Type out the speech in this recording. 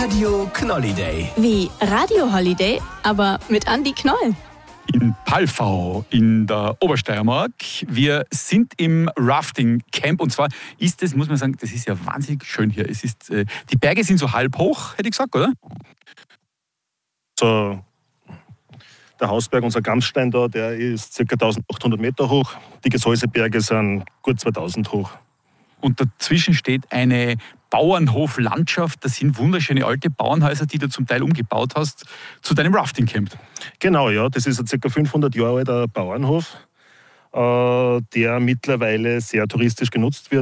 Radio Knolliday. Wie Radio Holiday, aber mit Andi Knoll. In Palfau in der Obersteiermark. Wir sind im Rafting Camp und zwar ist es, muss man sagen, das ist ja wahnsinnig schön hier. Es ist, die Berge sind so halb hoch, hätte ich gesagt, oder? So, der Hausberg, unser Gamsstein da, der ist ca. 1800 Meter hoch. Die Gesäuseberge sind gut 2000 hoch. Und dazwischen steht eine Bauernhoflandschaft. Das sind wunderschöne alte Bauernhäuser, die du zum Teil umgebaut hast zu deinem Rafting-Camp. Genau, ja. Das ist ein ca. 500 Jahre alter Bauernhof, der mittlerweile sehr touristisch genutzt wird.